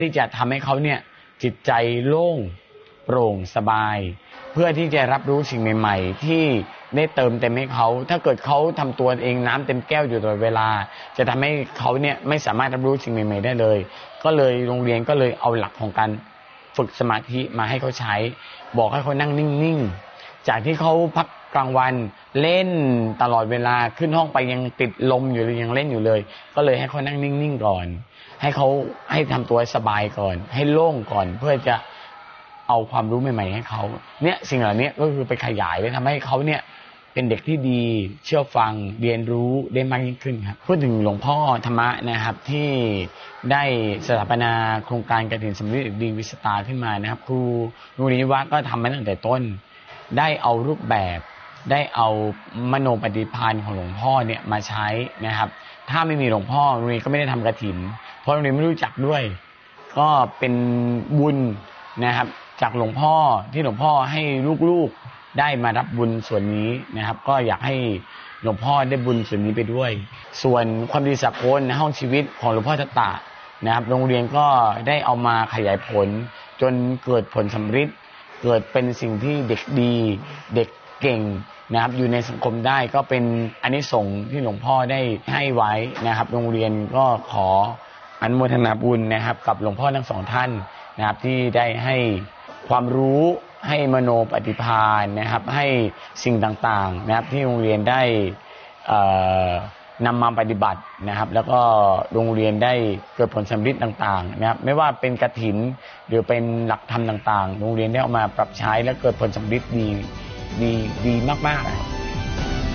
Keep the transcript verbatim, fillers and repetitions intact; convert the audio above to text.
ที่จะทำให้เขาเนี่ยจิตใจโล่งโปร่งสบายเพื่อที่จะรับรู้สิ่งใหม่ๆที่ได้เติมเต็มให้เขาถ้าเกิดเขาทำตัวเองน้ำเต็มแก้วอยู่ตลอดเวลาจะทำให้เขาเนี่ยไม่สามารถรับรู้สิ่งใหม่ๆได้เลยก็เลยโรงเรียนก็เลยเอาหลักของการฝึกสมาธิมาให้เขาใช้บอกให้เขานั่งนิ่งๆจากที่เขาพักกลางวันเล่นตลอดเวลาขึ้นห้องไปยังติดลมอยู่เลยยังเล่นอยู่เลยก็เลยให้เขานั่งนิ่งๆก่อนให้เขาให้ทำตัวสบายก่อนให้โล่งก่อนเพื่อจะเอาความรู้ใหม่ๆให้เขาเนี่ยสิ่งเหล่านี้ก็คือไปขยายไปทำให้เขาเนี่ยเป็นเด็กที่ดีเชื่อฟังเรียนรู้ได้มากยิ่งขึ้นครับพูดถึงหลวงพ่อธรรมะนะครับที่ได้สถาปนาโครงการกฐินสำริดดีวิสตาขึ้นมานะครับครูนุริวะก็ทำมาตั้งแต่ต้นได้เอารูปแบบได้เอามโนปฏิภาณของหลวงพ่อเนี่ยมาใช้นะครับถ้าไม่มีหลวงพ่อโรงเรียนก็ไม่ได้ทำกฐินเพราะโรงเรียนไม่รู้จักด้วยก็เป็นบุญนะครับจากหลวงพ่อที่หลวงพ่อให้ลูกๆได้มารับบุญส่วนนี้นะครับก็อยากให้หลวงพ่อได้บุญส่วนนี้ไปด้วยส่วนความดีสากลในห้องชีวิตของหลวงพ่อทัตตะนะครับโรงเรียนก็ได้เอามาขยายผลจนเกิดผลสำฤทธิ์เกิดเป็นสิ่งที่เด็กดีเด็กเก่งนะครับอยู่ในสังคมได้ก็เป็นอานิสงส์ที่หลวงพ่อได้ให้ไว้นะครับโรงเรียนก็ขออนุโมทนาบุญนะครับกับหลวงพ่อทั้งสองท่านนะครับที่ได้ให้ความรู้ให้มโนปฏิภาณนะครับให้สิ่งต่างๆนะครับที่โรงเรียนได้นำมาปฏิบัตินะครับแล้วก็โรงเรียนได้เกิดผลสำฤทธิ์ต่างๆนะครับไม่ว่าเป็นกฐินหรือเป็นหลักธรรมต่างๆโรงเรียนได้เอามาปรับใช้และเกิดผลสำฤทธิ์ดีดีดีมากๆ